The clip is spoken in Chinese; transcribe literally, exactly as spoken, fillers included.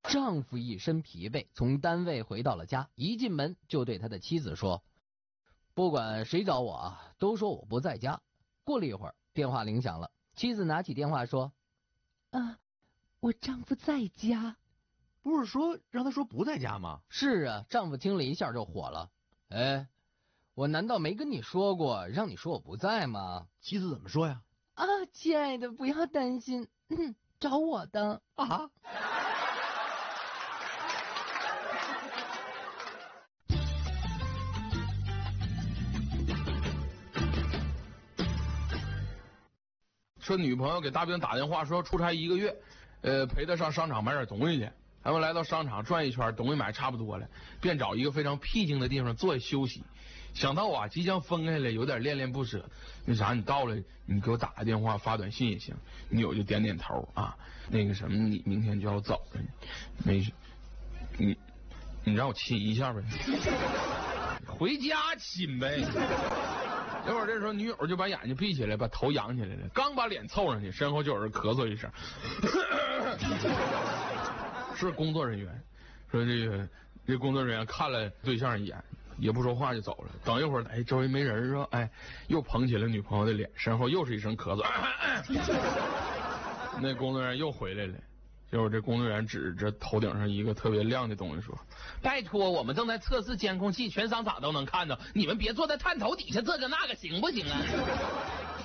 丈夫一身疲惫，从单位回到了家，一进门就对他的妻子说：“不管谁找我啊，都说我不在家。”过了一会儿，电话铃响了，妻子拿起电话说：“啊，我丈夫在家。” 不是说让他说不在家吗？ 是啊，丈夫听了一下就火了。哎，我难道没跟你说过，让你说我不在吗？ 妻子怎么说呀？ 啊，亲爱的，不要担心，嗯，找我的啊。 说女朋友给大兵打电话说出差一个月，呃，陪他上商场买点东西去。他们来到商场转一圈，东西买差不多了，便找一个非常僻静的地方坐下休息。想到啊，即将分开了，有点恋恋不舍。那啥，你到了，你给我打个电话，发短信也行。女友就点点头啊。那个什么，你明天就要走了，没事，你你让我亲一下呗，回家亲呗。一会儿这时候，女友就把眼睛闭起来，把头扬起来了，刚把脸凑上去，身后就有人咳嗽一声。是工作人员，说这个这工作人员看了对象一眼，也不说话就走了。等一会儿，哎，周围没人说，哎，又捧起了女朋友的脸，身后又是一声咳嗽。那工作人员又回来了，结果这工作人员指着头顶上一个特别亮的东西说：“拜托，我们正在测试监控器，全商场都能看到，你们别坐在探头底下这个那个，行不行啊？”